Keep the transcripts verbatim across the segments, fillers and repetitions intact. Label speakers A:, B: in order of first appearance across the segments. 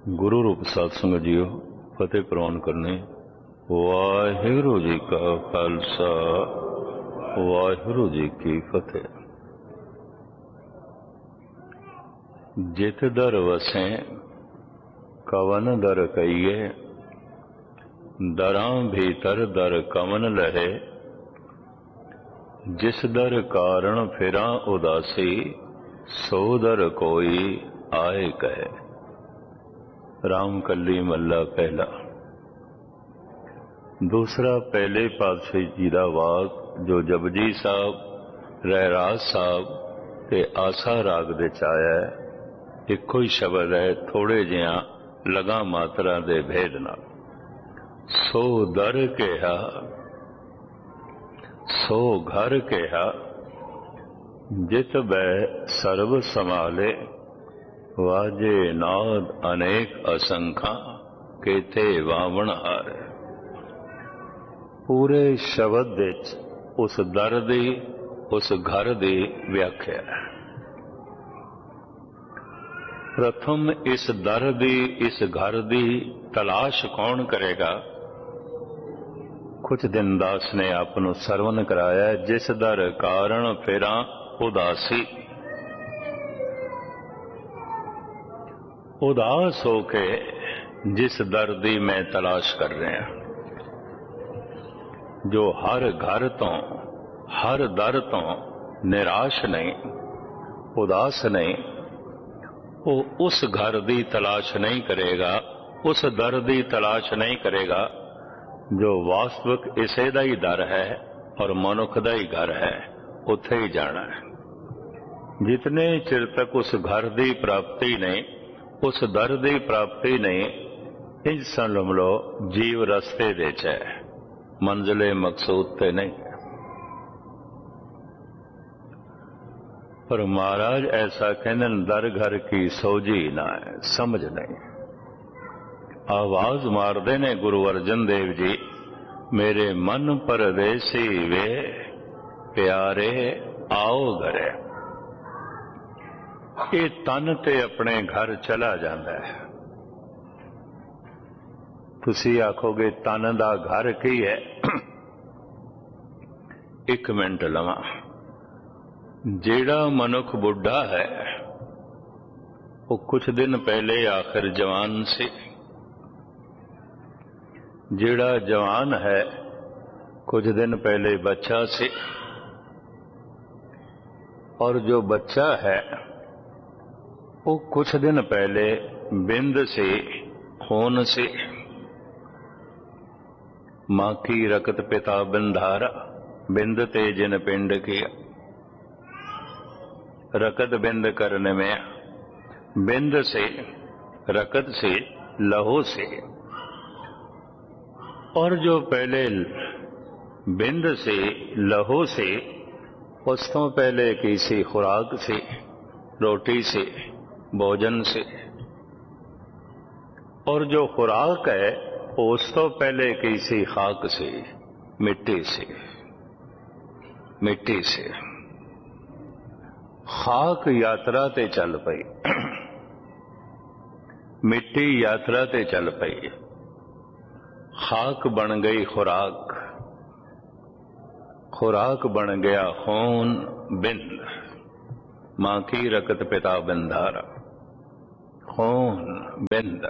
A: गुरु रूप सत्संग जीओ फतेह प्रवान करने। वाहिगुरु जी का खालसा वाहिगुरु जी की फतेह। जित दर वसें कवन दर कहिए, दरां भीतर दर कवन लहे। जिस दर कारण फिरां उदासी, सो दर कोई आए कहे। राम कली मल्ला पहला। दूसरा पहले पातशाही जी का वाक जो जपजी साहब रहराज साहब ते आसा राग दे च आया है, इको ही शब्द है थोड़े जिहा लगा मात्रा दे भेद नाल। सो दर कहा सो घर कहा, जित बै सर्व संभाले। वाजे नाद अनेक असंखा, केते वावण हारे। पूरे शब्द विच उस दर दी उस घर दी व्याख्या है। प्रथम इस दर दी इस घर दी तलाश कौन करेगा? कुछ दिन दास ने आपनों सरवण कराया, जिस दर कारण फिरा उदासी। उदास होके जिस दर दी मैं तलाश कर रहा, जो हर घर तो हर दर तो निराश नहीं उदास नहीं, वो उस घर दी तलाश नहीं करेगा, उस दर दी तलाश नहीं करेगा जो वास्तविक इसे दा ही दर है और मनुख दा ही घर है, उत्थे ही जाना है। जितने चिर तक उस घर दी प्राप्ति नहीं, उस दर दी प्राप्ति नहीं, इंज समझ लो जीव रस्ते दे च है, मंजिले मकसूद ते नहीं। पर महाराज ऐसा कहने, दर घर की सोजी ना है, समझ नहीं। आवाज मारदे ने गुरु अर्जन देव जी, मेरे मन परदेसी वे प्यारे आओ घरे। ये तन ते अपने घर चला जाता है। तुसी आखोगे तन दा घर की है? एक मिनट लवा। जेड़ा मनुख बुढ़ा है वो कुछ दिन पहले आखिर जवान से, जेड़ा जवान है कुछ दिन पहले बच्चा से, और जो बच्चा है वो कुछ दिन पहले बिंद से खून से। मां की रकत पिता बिंधारा, बिंद ते जिन पिंड किया। रकत बिंद करने में, बिंद से रकत से लहू से। और जो पहले बिंद से लहू से, उस तो पहले किसी खुराक से, रोटी से, भोजन से। और जो खुराक है उस तो पहले किसी खाक से, मिट्टी से। मिट्टी से खाक यात्रा ते चल पई, मिट्टी यात्रा ते चल पई, खाक बन गई खुराक, खुराक बन गया खून बिंद। मां की रकत पिता बिंधारा, खून बिंद।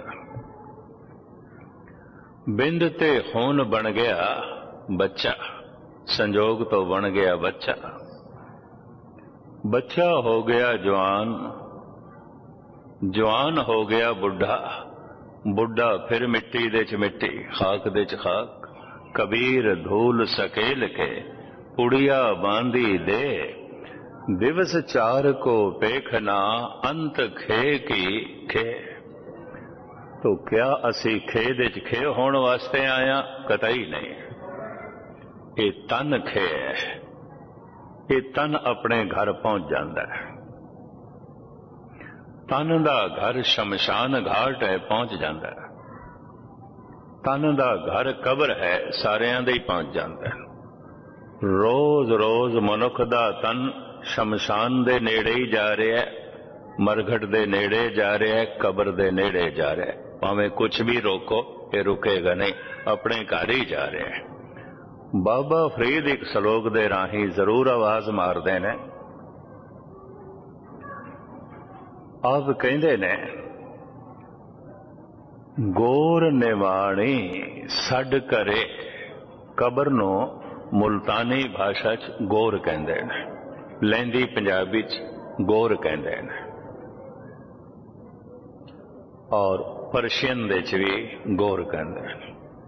A: बिंद ते खून बन गया बच्चा, संजोग तो बन गया बच्चा। बच्चा हो गया जवान, जवान हो गया बुढ़ा, बुढ़ा फिर मिट्टी दे च मिट्टी, खाक दे च खाक। कबीर धूल सकेल के पुड़िया बांधी दे, दिवस चार को पेखना अंत खे की खे। तो क्या असी खे दे च खे होने वास्ते आया? कतई नहीं। ये तन खे है, ये तन अपने घर पहुंच जाता है। तन दा घर शमशान घाट है, पहुंच जाता है। तन दा घर कब्र है, सारियां दे ही पहुंच जाता है। रोज रोज मनुख दा तन शमशान दे नेड़े ही जा रहा है, मरघट दे नेड़े जा रहा है, कबर दे नेड़े जा रहा है। भावें कुछ भी रोको ये रुकेगा नहीं, अपने घर ही जा रहा है। बाबा फरीद एक सलोक दे राही जरूर आवाज मारते ने। आप कहते ने, गोर निवाणी सड करे, कबर नो मुल्तानी भाषा च गोर कहते हैं, लैंदी पंजाबी च गोर कहते हैं, और परशियन दे च भी गोर कहते हैं।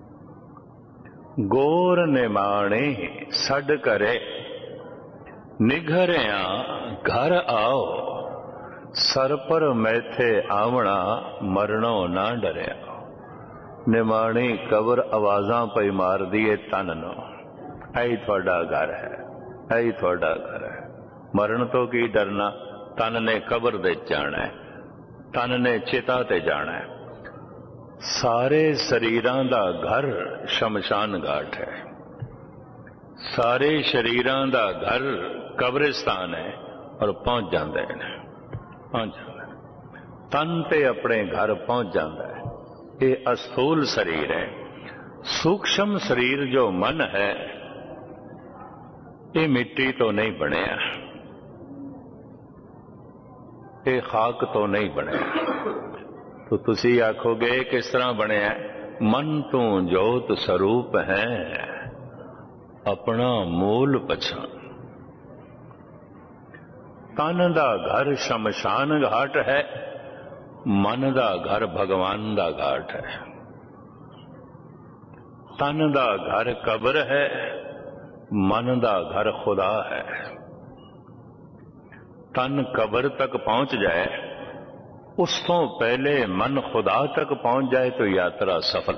A: गोर निमाणे सड करे, निघरिया घर आओ, सर पर मैथे आवना मरणों ना डरिया। निमाणी कबर आवाजा पई मार दिए तन नो, ऐ थोड़ा घर है, ऐ थोड़ा घर है। मरण तो की डरना, तन ने कबर दे जाना है, तन ने चिता ते जाना है। सारे शरीरां दा घर शमशान घाट है, सारे शरीरां दा घर कब्रिस्तान है, और पहुंच जाते हैं, पहुंच जाते हैं। तन ते अपने घर पहुंच जाता है। ये अस्थूल शरीर है। सूक्ष्म शरीर जो मन है, ये मिट्टी तो नहीं बनया, ये खाक तो नहीं बनया। तो तुसी आखोगे किस तरह बनया? मन तू जोत स्वरूप है, अपना मूल पछान। तन दा घर शमशान घाट है, मन दा घर भगवान दा घाट है। तन दा घर कब्र है, मन दा घर खुदा है। तन कब्र तक पहुंच जाए, उस तो पहले मन खुदा तक पहुंच जाए तो यात्रा सफल।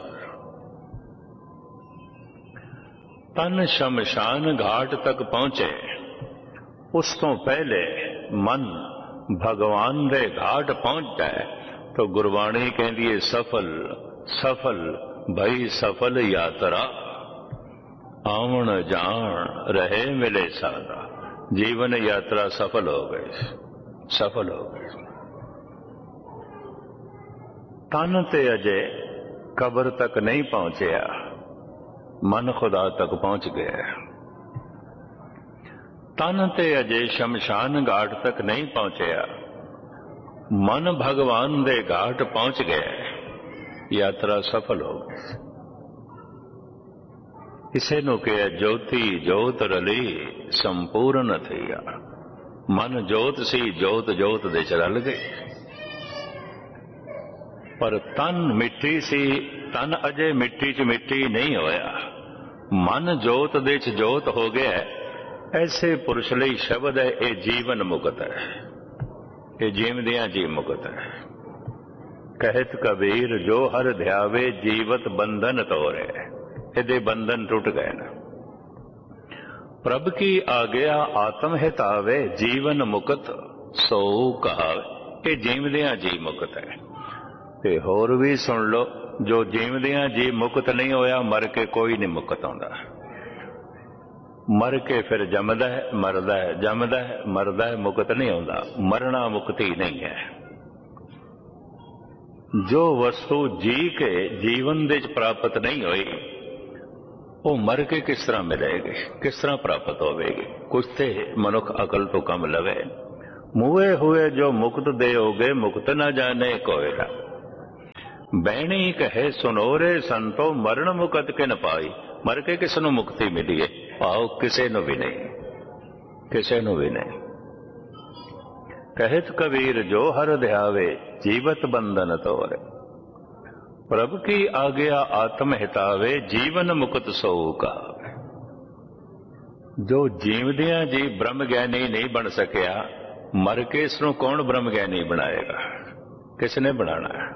A: तन शमशान घाट तक पहुंचे, उस तो पहले मन भगवान दे घाट पहुंच जाए तो गुरबाणी कहती है सफल सफल भई सफल यात्रा, आवन जान रहे मिले सारा। जीवन यात्रा सफल हो गई, सफल हो गई। तन ते अजय कब्र तक नहीं पहुंचया, मन खुदा तक पहुंच गया। तन ते अजय शमशान घाट तक नहीं पहुंचया, मन भगवान दे घाट पहुंच गया, यात्रा सफल हो गई। इसे नु कहे ज्योति जोत रली संपूर्ण थिया। मन जोत सी, जोत जोत दे च रल गई। पर तन मिट्टी सी, तन अजे मिट्टी च मिट्टी नहीं होया, मन जोत दे च जोत हो गया। ऐसे पुरुष लई शब्द है, ये जीवन मुक्त है, ये जीवदियां जी मुक्त है। कहत कबीर जो हर ध्यावे, जीवत बंधन तोरे। यदि बंधन टूट गए ना। प्रभ की आज्ञा आत्म हितावे, जीवन मुक्त सो कहावे। ये जीवदियां जी मुक्त है। ते होर भी सुन लो, जो जीवदियां जी मुक्त नहीं होया, मर के कोई नहीं मुक्त आंदा। मर के फिर जमदा है, मरदा है, जमदा है, मरदा है, मुक्त नहीं आंदा। मरना मुक्ति नहीं है। जो वस्तु जी के जीवन दे प्राप्त नहीं हुई, वो मर के किस तरह मिलेगी, किस तरह प्राप्त होगी? कुछ ते मनुख अकल तो कम लवे। मुए हुए जो मुक्त दे होगे, मुक्त न जाने कोयला। बैणी कहे सुनोरे संतो, मरण मुकत के न पाई। मर के किस नू मुक्ति मिली है? पाओ किसे नू भी नहीं, किसे नू भी नहीं। कहत कबीर जो हर ध्यावे, जीवत बंधन तोरे। प्रभु की आज्ञा आत्म हितावे, जीवन मुक्त सो का। जो जीवदियां जी ब्रह्म ज्ञानी नहीं बन सकिया, मर के इसनों कौन ब्रह्म ज्ञानी बनाएगा? किसने बनाना है?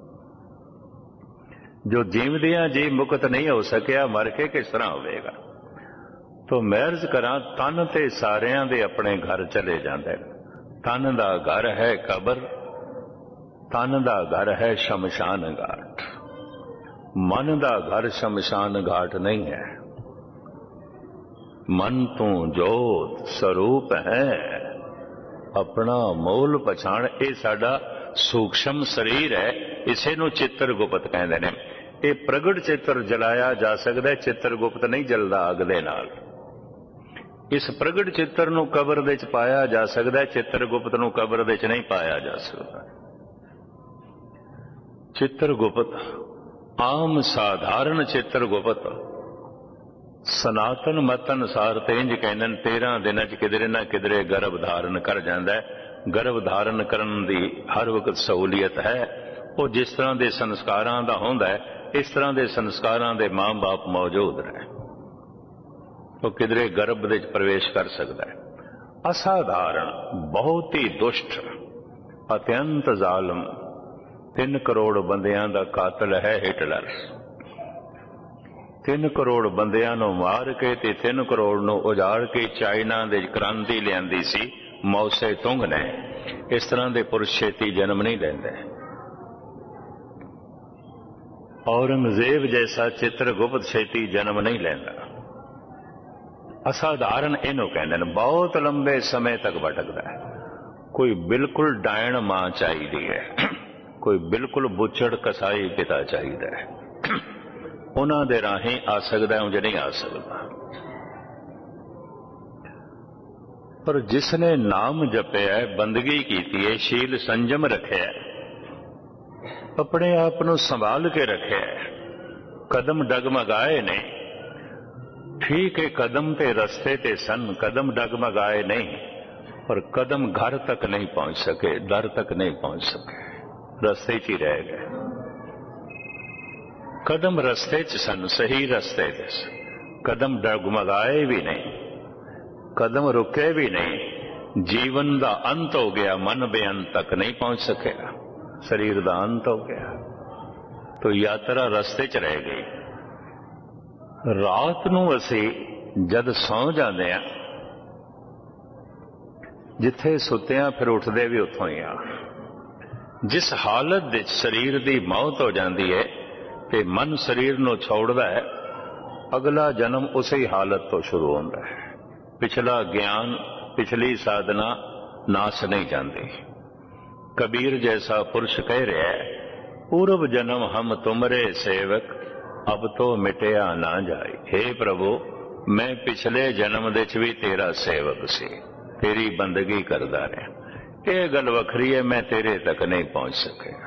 A: जो जीवदियां जी मुक्त नहीं हो सकिया, मर के किस तरह होवेगा? तो मैं अर्ज करा, तन ते सारियां दे अपने घर चले जाते। तन दा घर है कब्र, तन दा घर है शमशान घाट। मन दा घर शमशान घाट नहीं है। मन तू जोत स्वरूप है, अपना मोल पछाण। ये साडा सूक्ष्म शरीर है, इसे नूं चित्रगुप्त कहंदे ने। ये प्रगट चित्र जलाया जा सकदा है, चित्रगुप्त नहीं जलदा अग दे नाल। इस प्रगट चित्र नूं कबर दे च पाया जा सकदा है, चित्रगुप्त नूं कबर दे च नहीं पाया जा सकदा। चित्रगुप्त आम साधारण चित्रगुप्त सनातन मत अनुसार ते इंज कहंदे ने तेरह दिन च किधरे ना किधरे गर्भ धारण कर जांदा है। गर्भ धारण करन दी हर वक्त सहूलियत है। वो जिस तरह के संस्कारां दा हुंदा है, इस तरह के संस्कारां दे मां बाप मौजूद रहे, वो किधरे गर्भ दे प्रवेश कर सकता है। असाधारण, बहुत ही दुष्ट, अत्यंत जालम, तीन करोड़ बंदियां दा कातल है हिटलर। तीन करोड़ बंदियां नूं मार के ते तीन करोड़ नूं उजाड़ के चाइना दे क्रांति लियांदी सी मौसे तुंग ने। इस तरह के पुरुष छेती जन्म नहीं लेंदे। औरंगजेब जैसा चित्रगुप्त छेती जन्म नहीं लेंदा। असाधारण इनू कहंदे ने, बहुत लंबे समय तक भटकदा है। कोई बिल्कुल डायण मां चाहिदी है, कोई बिल्कुल बुचड़ कसाई पिता चाहिदा है। उन्हां दे राहीं आ सकदा, उंज नहीं आ सकदा। पर जिसने नाम जपिया, बंदगी की है, शील संजम रखे, अपने आप को संभाल के रखे, कदम डगमगाए ने, ठीक है कदम ते रस्ते ते सन, कदम डगमगाए नहीं, पर कदम घर तक नहीं पहुंच सके, दर तक नहीं पहुंच सके, रस्ते च ही रह गए। कदम रस्ते च सन, सही रस्ते च, कदम डगमगाए भी नहीं, कदम रुके भी नहीं। जीवन का अंत हो गया, मन बेअंत तक नहीं पहुंच सके, शरीर का अंत हो गया, तो यात्रा रस्ते च रह गई। रात नूं असी जद सौ जाते हैं, जिथे सुत्तियां फिर उठते भी उतों ही आ। जिस हालत विच शरीर की मौत हो जाती है कि मन शरीर नूं छोड़दा है, अगला जन्म उसी हालत तो शुरू होता है। पिछला ज्ञान, पिछली साधना नाश नहीं जाती। कबीर जैसा पुरुष कह रहा है, पूर्व जन्म हम तुमरे सेवक, अब तो मिटिया ना जाए। हे प्रभु, मैं पिछले जन्म दे च भी तेरा सेवक सी, तेरी बंदगी करदा रहा। यह गल वखरी है, मैं तेरे तक नहीं पहुंच सके।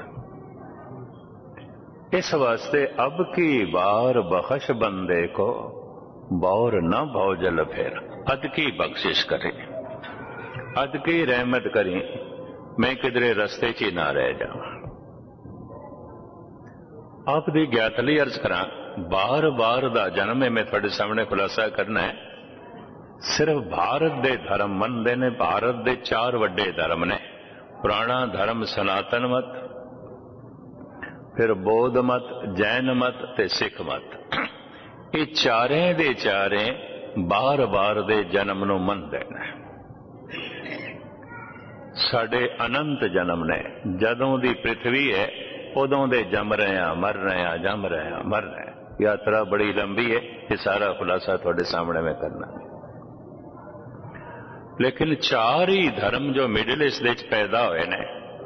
A: इस वास्ते अब की बार बख्श बंदे को, बौर न भौजल फिर, अद की बख्शिश करे, अद की रहमत करी, मैं किधरे रस्ते च ना रह जावां। आप दी ज्ञात लई अर्ज करा, बार बार दा जन्म है, मैं थोड़े सामने खुलासा करना है। सिर्फ भारत दे धर्म मनदे ने, भारत दे चार वड्डे धर्म ने, पुराना धर्म सनातन मत, फिर बौद्ध मत, जैन मत ते सिख मत। ये चारे दे चारे बार बार दे जन्म नूं मनदे ने। साडे अनंत जन्म ने, जदों दी पृथ्वी है उदों दे जम रहे हैं, मर रहे हैं, जम रहे हैं, मर रहे हैं। यात्रा बड़ी लंबी है, ये सारा खुलासा थोड़े सामने में करना है। लेकिन चार ही धर्म जो मिडिल ईस्ट दे पैदा हुए ने,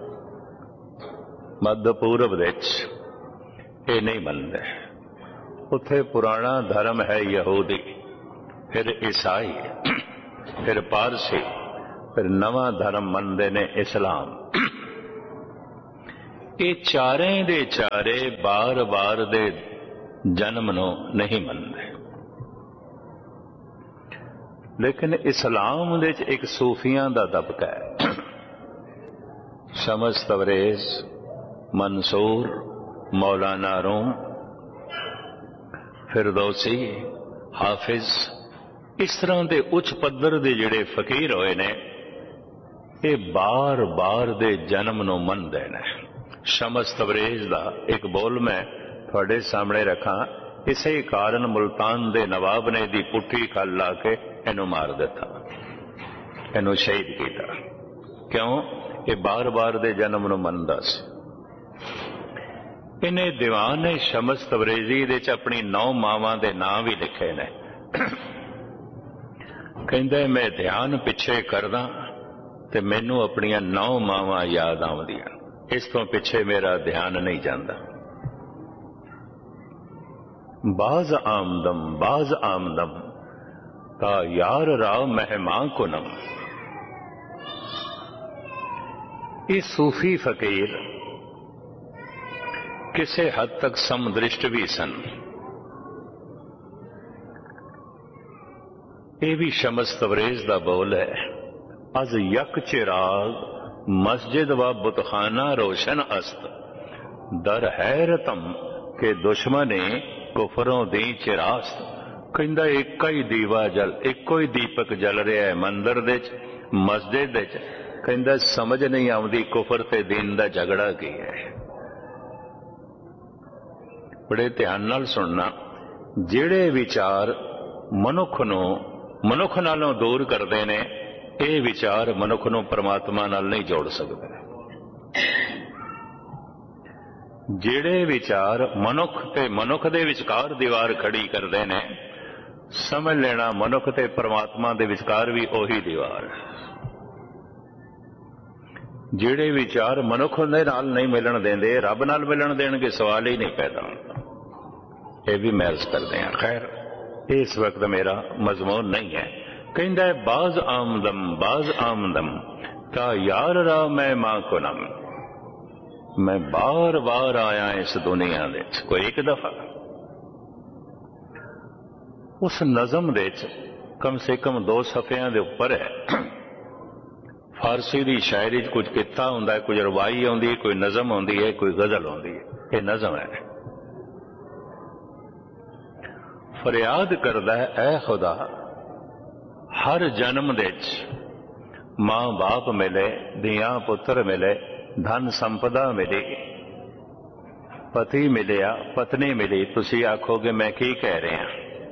A: मध्य पूर्व दे ये नहीं मनते। उत्थे पुराना धर्म है यहूदी, फिर ईसाई, फिर पारसी, फिर नवा धर्म मनते ने इस्लाम। ये चारे दे चारे बार बार दे जन्म नूं नहीं मनते। लेकिन इस्लाम दे एक सूफियां दा तबका है, शमस तबरेज, मंसूर, मौलाना रूम, फिरदौसी, हाफिज, इस तरह के उच्च पद्धर के जिहड़े फकीर होए ने, ये बार बार दे जन्म नूं मनदे ने। शमस तबरेज का एक बोल मैं थोड़े सामने रखा। इसे कारण मुल्तान दे नवाब ने दी पुट्ठी खल ला के इनू मार दिता, इनू शहीद किया। क्यों? ये बार बार दे जन्म नूं मनदा सी। इन्हें दीवान शमस तबरेजी दे च अपनी नौ मावां दे नाम भी लिखे ने। कहंदे मैं ध्यान पिछे करदा ਤੇ ਮੈਨੂੰ ਆਪਣੀਆਂ ਨੌ ਮਾਵਾਂ ਯਾਦ ਆਉਂਦੀਆਂ। ਇਸ ਤੋਂ ਪਿੱਛੇ ਮੇਰਾ ਧਿਆਨ ਨਹੀਂ ਜਾਂਦਾ। ਬਾਜ਼ ਆਮਦਮ ਬਾਜ਼ ਆਮਦਮ ਤਾ ਯਾਰ ਰਾव ਮਹਿਮਾਂ ਕੁਨਮ। ਇਹ ਸੂਫੀ ਫਕੀਰ ਕਿਸੇ ਹੱਦ ਤੱਕ ਸਮਦ੍ਰਿਸ਼ਟ ਵੀ ਸਨ। ਇਹ ਵੀ ਸ਼ਮਸ ਤਬਰੇਜ਼ ਦਾ ਬੋਲ ਹੈ, ਅਜ਼ ਯਕ ਚਿਰਾਗ ਮਸਜਿਦ व बुतखाना रोशन अस्त दर हैरतम के दुश्मने कुफरों दी चिरास्त। कहंदा एक ही दीवा जल एक ही दीपक जल रहा है मंदिर दे मस्जिद दे। कहंदा समझ नहीं आउंदी कुफर ते दीन दा झगड़ा की है। बड़े ध्यान नाल सुनना, जिहड़े विचार मनुख नूं मनुख नालों दूर करदे ने, ਇਹ ਵਿਚਾਰ ਮਨੁੱਖ ਨੂੰ ਪਰਮਾਤਮਾ ਨਾਲ ਨਹੀਂ ਜੋੜ ਸਕਦੇ। ਜਿਹੜੇ ਵਿਚਾਰ ਮਨੁੱਖ ਤੇ ਮਨੁੱਖ ਦੇ ਵਿਚਕਾਰ ਦੀਵਾਰ ਖੜੀ ਕਰਦੇ ਨੇ, ਸਮਝ ਲੈਣਾ ਮਨੁੱਖ ਤੇ ਪਰਮਾਤਮਾ ਦੇ ਵਿਚਕਾਰ ਵੀ ਉਹੀ ਦੀਵਾਰ। ਜਿਹੜੇ ਵਿਚਾਰ ਮਨੁੱਖ ਦੇ ਨਾਲ ਨਹੀਂ ਮਿਲਣ ਦਿੰਦੇ, ਰੱਬ ਨਾਲ ਮਿਲਣ ਦੇਣਗੇ, ਸਵਾਲ ਹੀ ਨਹੀਂ ਪੈਦਾ ਹੁੰਦਾ। ਇਹ ਵੀ ਮਹਿਜ਼ ਕਰਦੇ ਹਾਂ। ਖੈਰ, ਇਸ ਵਕਤ ਮੇਰਾ ਮਜ਼ਮੂਨ ਨਹੀਂ ਹੈ। कहंदा है बाज आमदम बाज आमदम ता यार रा मैं मां को नम। मैं बार बार आया इस दुनिया दे, कोई एक दफा उस नज़म दे कम से कम दो सफ़ियां दे उपर है। फारसी दी शायरी कुछ किता हुंदा है, कुछ रवाई आउंदी है, कोई नज़म आउंदी है, कोई गज़ल आउंदी है। ये नज़म है। फरियाद करदा है, ऐ खुदा हर जन्म दे मां बाप मिले, धियां पुत्र मिले, धन संपदा मिली, पति मिलिया, पत्नी मिली। तुसी आखोगे मैं की कह रहा।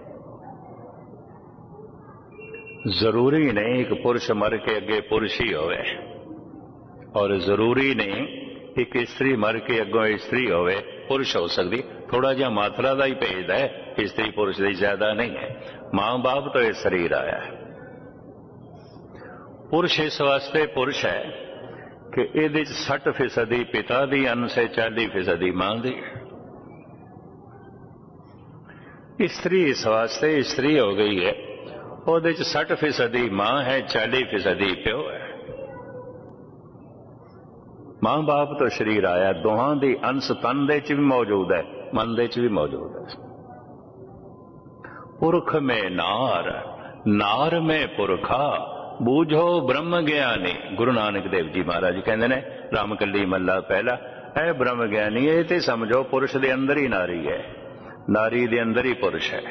A: जरूरी नहीं एक पुरुष मर के अगे पुरुष ही होवे, और जरूरी नहीं एक स्त्री मर के अगों स्त्री होवे पुरुष हो सकती। थोड़ा जिहा मात्रा का ही भेद है, स्त्री पुरुष की ज्यादा नहीं है। मां बाप तो यह शरीर आया है। पुरुष इस वास्ते पुरुष है कि ये सठ फीसदी पिता दी अन से चाली फीसदी मां दी। स्त्री इस वास्ते स्त्री हो गई है, वो सठ फीसदी मां है, चाली फीसदी प्यो है। मां बाप तो शरीर आया, दोहां दी अंश तन दे च भी मौजूद है, मन दे च भी मौजूद है। पुरख में नार नार में पुरखा बूझो ब्रह्म ज्ञानी। गुरु नानक देव जी महाराज कहते ने रामकली मल्ला पहला, ऐ ब्रह्म ज्ञानी, ये ते समझो पुरुष दे अंदर ही नारी है, नारी दे अंदर ही पुरुष है।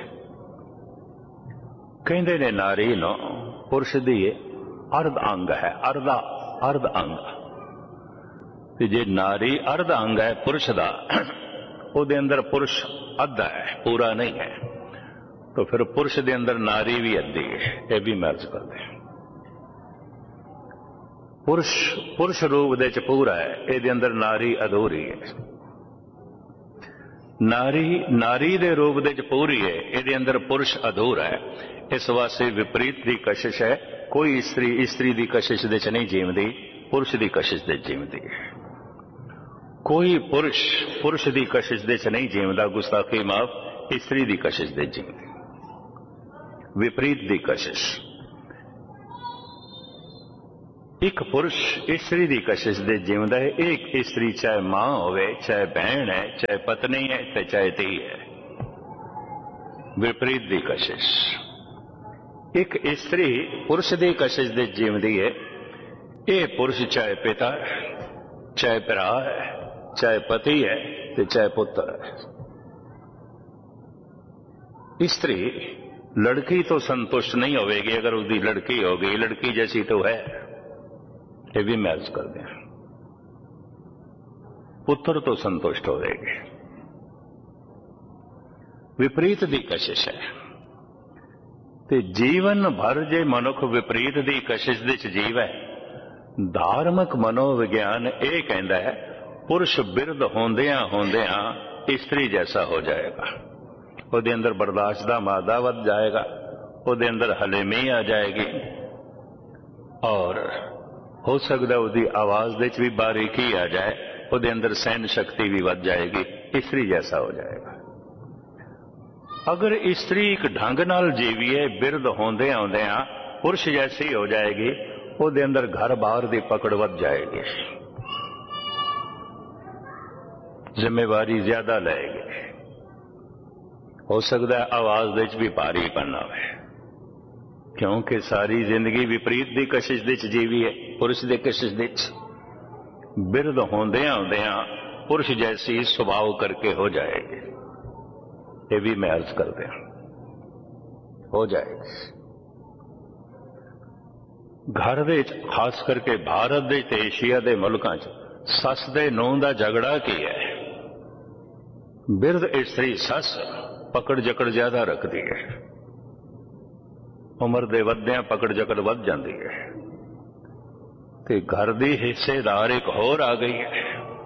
A: कहते ने नारी नो पुरुष दी अर्ध अंग है, अर्धा अर्ध अंग। जे नारी अर्ध अंग है पुरुष दा, ਉਹਦੇ अंदर पुरुष अद्धा है, पूरा नहीं है, तो फिर पुरुष दे अंदर नारी भी अद्धी है। यह भी मर्ज करते हैं। पुरुष पुरुष रूप दे च पूरा है, ये अंदर नारी अधूरी है। नारी नारी दे रूप दे च पूरी है, ये अंदर पुरुष अधूरा है। इस वास्ते विपरीत दी कशिश है। कोई स्त्री स्त्री दी कशिश दे च नहीं जीवदी, पुरुष दी कशिश दे जीवदी है। कोई पुरुष पुरुष दी कशिश दे च नहीं जीवदा, गुस्ताखी माफ, स्त्री दी कशिश दे जीवदी। विपरीत दी कशिश। एक पुरुष स्त्री की कशिश दे जीवदा है, एक स्त्री चाहे मां होवे, चाहे बहन है, चाहे पत्नी है, ते चाहे धी है। विपरीत की कशिश। एक स्त्री पुरुष की कशिश दे जीवदी है, ये पुरुष चाहे पिता है, चाहे भरा है, चाहे पति है, ते चाहे पुत्र है। स्त्री लड़की तो संतुष्ट नहीं होगी, अगर उसकी लड़की होगी, लड़की जैसी तो है, ये भी मैच कर दें। पुत्र तो संतुष्ट हो जाएगी। विपरीत दी कशिश है, ते जीवन भर जे मनुख विपरीत दी कशिश दे च जीव है। धार्मिक मनोविज्ञान ये कहता है, पुरुष बिरध होंदियां होंदियां स्त्री जैसा हो जाएगा। ਉਹਦੇ अंदर बर्दाश्त का मादा वध जाएगा, ਉਹਦੇ अंदर हलेमी आ जाएगी, और हो सकता उसकी आवाज दे भी बारीकी आ जाए, उसके अंदर सहन शक्ति भी बढ़ जाएगी, स्त्री जैसा हो जाएगा। अगर स्त्री एक ढंग नाल जीवीए, बिरध होंदे आउंदियां पुरुष जैसी हो जाएगी, उसके अंदर घर बाहर की पकड़ बढ़ जाएगी, जिम्मेवारी ज्यादा लेगी। हो सकता है आवाज दे भी भारीपन आवे, क्योंकि सारी जिंदगी विपरीत की कशिश दे जीवी है, पुरुष की कशिश दे। बिरध होंदे आउंदियां पुरुष जैसी स्वभाव करके हो जाएगी, ये भी मैं अर्ज कर दिया, हो जाएगी। घर दे खास करके भारत दे ते एशिया के मुल्कों च सस दे नूंह दा झगड़ा की है। बिरध स्त्री सस पकड़ जकड़ ज्यादा रखती है, उम्र दे वधिया पकड़ जकड़ वध जाती है, ते घर दी हिस्सेदार एक होर आ गई है,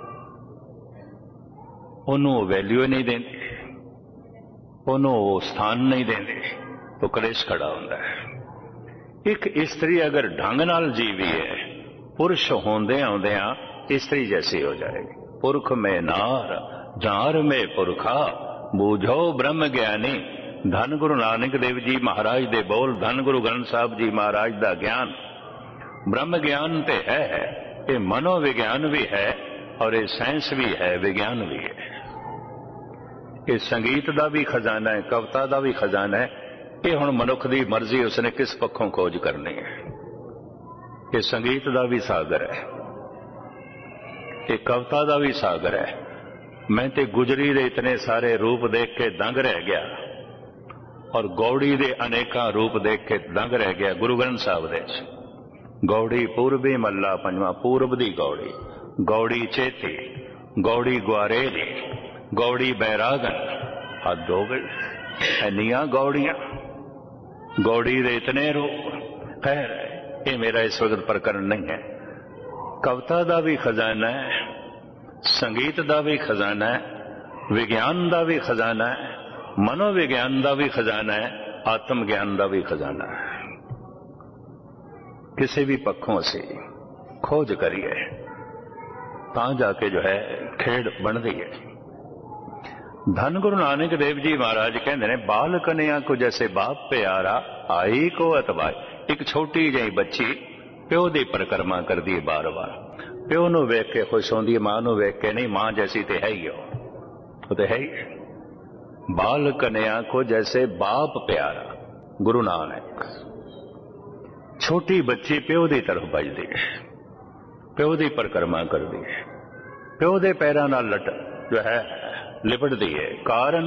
A: उन्होंने वैल्यू नहीं देती, उन्होंने स्थान नहीं देती, तो कलेश खड़ा होता है। एक स्त्री अगर ढंग नाल जीवी है, पुरुष होंदे आउंदियां स्त्री जैसी हो जाएगी। पुरख में नार जार में पुरखा, बूझो ब्रह्म ज्ञानी। धन गुरु नानक देव जी महाराज दे बोल, धन गुरु ग्रंथ साहब जी महाराज दा ज्ञान। ब्रह्म ज्ञान ते है, ये मनोविज्ञान भी है और ये साइंस भी है, विज्ञान भी है। ये संगीत का भी खजाना है, कविता का भी खजाना है। ये हुण मनुख की मर्जी, उसने किस पक्षों खोज करनी है। ये संगीत का भी सागर है, ये कविता का भी सागर है। मैं ते गुजरी दे इतने सारे रूप देख के दंग रह गया, और गौड़ी दे अनेका रूप देख के दंग रह गया। गुरु ग्रंथ साहब दे गौड़ी पूर्वी मल्ला पंजवा, पूर्व दी गौड़ी, गौड़ी चेती, गौड़ी ग्वारेली, गौड़ी बैरागन। हद हो गई, इन्नियां गौड़ियां, गौड़ी दे इतने रूप। खैर ये मेरा इस वक्त प्रकरण नहीं है। कविता का भी खजाना है, संगीत का भी खजाना है, विज्ञान का भी खजाना है, मनोविज्ञान का भी खजाना है, आत्म ज्ञान का भी खजाना है। किसी भी पक्षों से खोज करिए ता जाके जो है खेड बनती है। धन गुरु नानक देव जी महाराज कहते हैं, बाल कन्या को जैसे बाप प्यारा, आई को अतवाई। एक छोटी जी बच्ची प्यो की परिक्रमा करती है बार बार, प्यो नूं वेख के खुश होंदी है, मां नूं वेख के नहीं। मां जैसी तो है ही, वो तो है ही। बाल कन्या को जैसे बाप प्यारा, गुरु नानक। छोटी बच्ची प्यो की तरफ बजदी है, प्यो की परिक्रमा करती है, प्यो के पैरों नाल लट जो है लिपटती है। कारण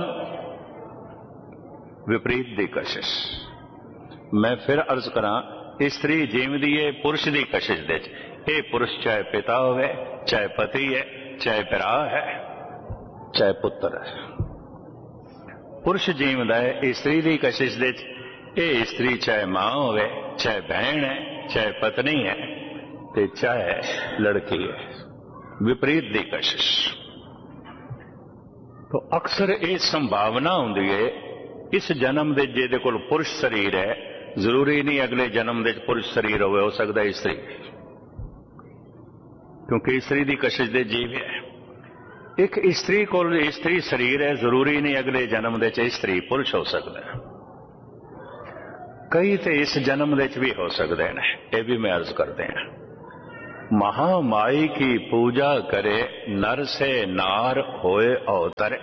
A: विपरीत की कशिश। मैं फिर अर्ज करा, स्त्री जीवदी है पुरुष की कशिश दे। ये पुरुष चाहे पिता होवे, चाहे पति है, चाहे भरा है, चाहे पुत्र है। पुरुष जीवदा है स्त्री की कशिश दे। ये स्त्री चाहे मां होवे, चाहे बहन है, चाहे पत्नी है, ते चाहे लड़की है, विपरीत की कशिश। तो अक्सर ये संभावना होंदी है इस जन्म दे जेदे कोल पुरुष शरीर है, जरूरी नहीं अगले जन्म दे पुरुष शरीर होवे, हो सकता है स्त्री, क्योंकि स्त्री की कशिश दे जीव है। एक स्त्री कोल स्त्री शरीर है, जरूरी नहीं अगले जन्म दे स्त्री पुरुष हो सकता है। कई तो इस जन्म दे भी हो सकते हैं, ये भी मैं अर्ज करते हैं। महामाई की पूजा करे, नर से नार होए अवतरे।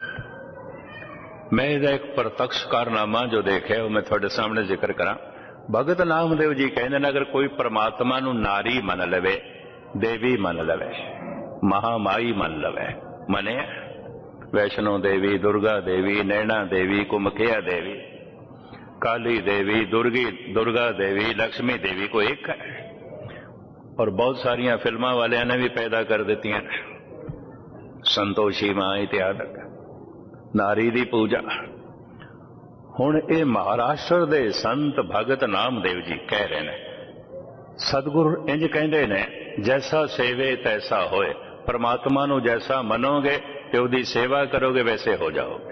A: मैं इसका एक प्रत्यक्ष कारनामा जो देखे वो मैं थोड़े सामने जिक्र करा। भगत नामदेव जी कहते, अगर कोई परमात्मा नू नारी मन लवे, देवी मन लवे, महामाई मन लवे, मने वैष्णो देवी, दुर्गा देवी, नैना देवी, कुमखिया देवी, काली देवी, दुर्गी दुर्गा देवी, लक्ष्मी देवी को एक है। और बहुत सारिया फिल्मां वाले ने भी पैदा कर देती हैं, संतोषी मां इत्यादि नारी दी पूजा। हुण ये महाराष्ट्र दे संत भगत नामदेव जी कह रहे हैं, सतगुरु इंज कहते ने, जैसा सेवे तैसा होए। परमात्मा नू जैसा मनोगे तो उसकी सेवा करोगे वैसे हो जाओगे,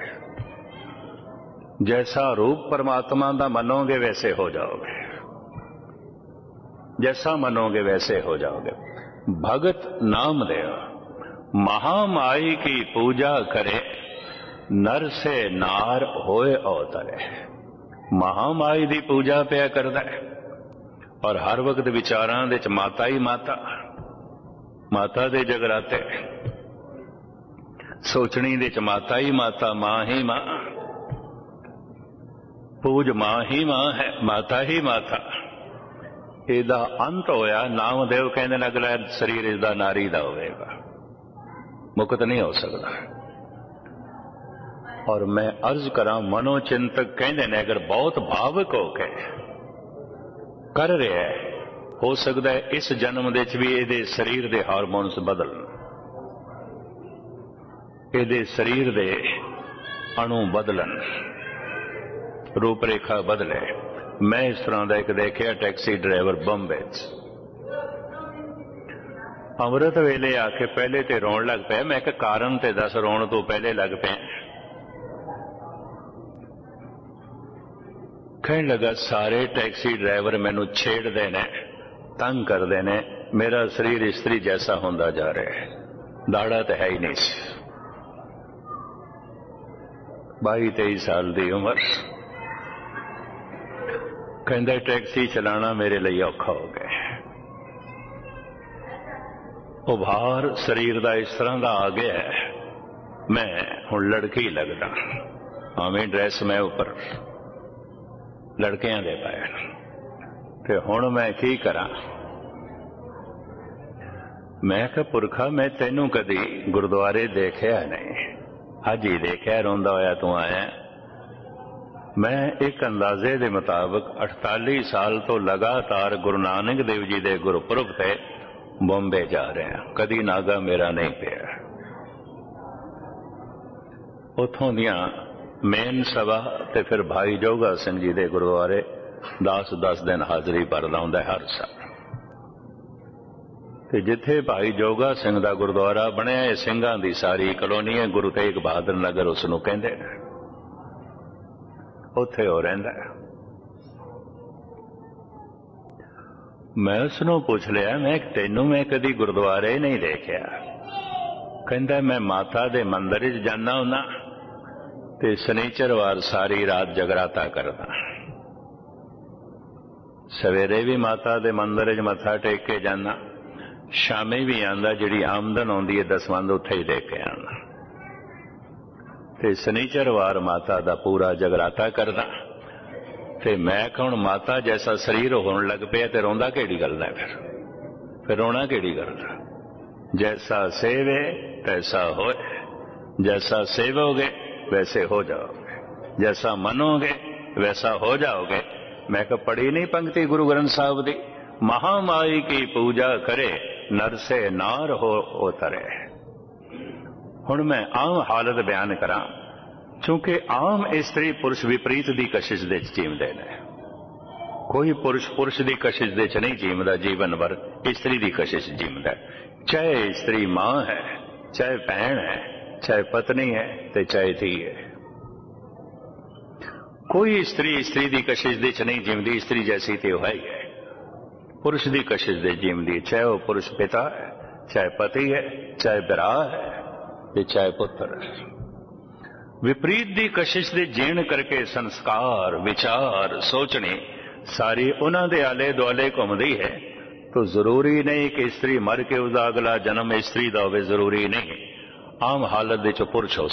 A: जैसा रूप परमात्मा का मनोगे वैसे हो जाओगे। जैसा मनोगे वैसे हो जाओगे। भगत नामदेव महामाई की पूजा करे, नर से नार होए अवतरे। महामाई दी पूजा पिया करदा है और हर वक्त विचारां दे च माता ही माता, माता दे जगराते, सोचनी दे च माता ही माता, मां ही मां, पूज मां ही मां है, माता ही माता। ਇਹਦਾ अंत होया। नामदेव कहते ने अगला शरीर इसका नारी का होगा, मुक्त नहीं हो सकता। और मैं अर्ज करा, मनोचिंतक कहते ने अगर बहुत भावुक होके कर रहा है, हो सकता है इस जन्म दे भी ये शरीर के हारमोन्स बदलन, ये शरीर के अणु बदलन, रूपरेखा बदले। मैं इस तरह का एक देखिया टैक्सी ड्राइवर बंबे अमृत वेले आके पहले तो रोन लग पाया। मैं कारण ते दस, रोन तो पहले लग पे। कहने लगा सारे टैक्सी ड्राइवर मैनू छेड़ते ने, तंग करते ने, मेरा शरीर स्त्री जैसा होंदा जा रहा है, दाड़ा तो है ही नहीं। बाई तेई साल की उम्र, कहता टैक्सी चलाना मेरे लिए औखा हो गया। उभार शरीर का इस तरह का आ गया है, मैं हुण लड़की लगदा, भावें ड्रैस मैं उपर लड़कियां दे पाए, ते हुण मैं की करा। मैं कहा पुरखा मैं तेनू कदी गुरुद्वारे देखिया नहीं, अज ही देखिया रोंदा होया तू आया। मैं एक अंदाजे के मुताबिक अड़ताली साल तो लगातार गुरु नानक देव जी के गुरपुरब से बॉम्बे जा रहे हैं, कदी नागा मेरा नहीं पिया। उथों दियां मेन सभा ते फिर भाई जोगा सिंह जी के गुरुद्वारे दस दस दिन हाजरी भरदा हुंदा हर साल। ते जिथे भाई जोगा सिंह का गुरुद्वारा बनया, सिंघां दी सारी कलोनी है, गुरु तेग बहादुर नगर उसनूं कहंदे ने, उत्थे हो रहिंदा है। मैं उसनों पूछ लिया, मैं तेनू मैं कदी गुरुद्वारे ही नहीं देखिया। कहंदा मैं माता दे मंदिर च जाना हुंदा ते शनिचरवार सारी रात जगराता करदा, सवेरे भी माता दे मंदिर च मत्था टेक के जाना, शामी भी आंदा, जिहड़ी आमदन आउंदी है दसवंध उत्थे ही दे के आना, ते शनिचरवार माता दा पूरा जगराता करदा। ते मैं कौन माता जैसा शरीर होने लग पे ते रोंदा केड़ी गल है, फिर फिर रोना केड़ी गल है। जैसा सेवे तैसा होए, जैसा सेवोगे वैसे हो जाओगे, जैसा मनोगे वैसा हो जाओगे। मैं कहा पढ़ी नहीं पंक्ति गुरु ग्रंथ साहब दी, महामाई की पूजा करे, नर से नार हो उतरे। हुण मैं आम हालत बयान करा, क्योंकि आम स्त्री पुरुष विपरीत की कशिश दे जीवदे ने। कोई पुरुष पुरुष की कशिश दे नहीं जीवदा, जीवन भर स्त्री की कशिश जीवदा। चाहे स्त्री मां है, चाहे भैन है, चाहे पत्नी है, ते चाहे धी है। कोई स्त्री स्त्री की कशिश दे नहीं जीवदी, स्त्री जैसी तो है ही है। पुरुष की कशिश दे जीवदी, चाहे वह पुरुष पिता है, चाहे पति है, चाहे बिरा है, चाहे पुत्र। विपरीत दी कशिश दे जीण करके संस्कार, विचार, सोचने सारी उन्हां दे आले दुआले घूमदी है। तो जरूरी नहीं कि स्त्री मर के उसका अगला जन्म स्त्री का होवे, जरूरी नहीं। आम हालत दे चो पुरुष हो